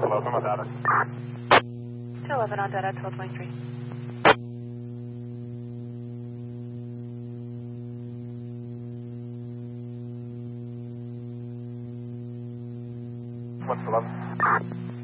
11 on data. 211 on data, 1223. What's 11?